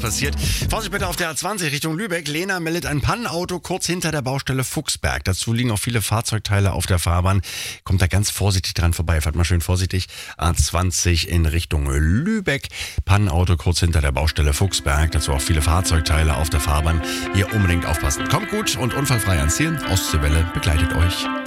passiert. Vorsicht bitte auf der A20 Richtung Lübeck. Lena meldet ein Pannenauto kurz hinter der Baustelle Fuchsberg. Dazu liegen auch viele Fahrzeugteile auf der Fahrbahn. Kommt da ganz vorsichtig dran vorbei. Fahrt mal schön vorsichtig. A20 in Richtung Lübeck. Pannenauto kurz hinter der Baustelle Fuchsberg. Dazu auch viele Fahrzeugteile auf der Fahrbahn. Hier unbedingt aufpassen. Kommt gut und unfallfrei ans Ziel. Ostseewelle begleitet euch.